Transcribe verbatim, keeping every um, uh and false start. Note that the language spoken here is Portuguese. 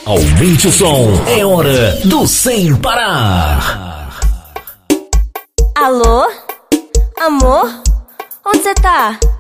Aumente o som, é hora do Sem Parar. Alô? Amor? Onde você tá?